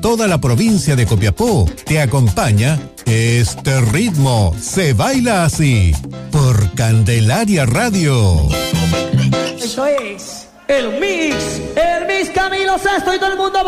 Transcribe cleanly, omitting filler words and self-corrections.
toda la provincia de Copiapó, te acompaña Este Ritmo Se Baila Así por Candelaria Radio. Eso es el mix Camilo Sesto y todo el mundo.